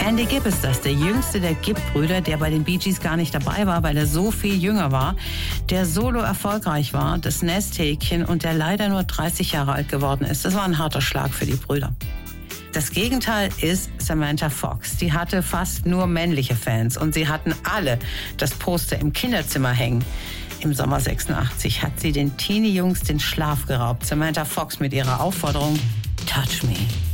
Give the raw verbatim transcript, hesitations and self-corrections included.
Andy Gibb ist das, der jüngste der Gibb-Brüder, der bei den Bee Gees gar nicht dabei war, weil er so viel jünger war, der solo erfolgreich war, das Nesthäkchen und der leider nur dreißig Jahre alt geworden ist. Das war ein harter Schlag für die Brüder. Das Gegenteil ist Samantha Fox. Die hatte fast nur männliche Fans und sie hatten alle das Poster im Kinderzimmer hängen. Im Sommer sechsundachtzig hat sie den Teenie-Jungs den Schlaf geraubt. Samantha Fox mit ihrer Aufforderung Touch Me.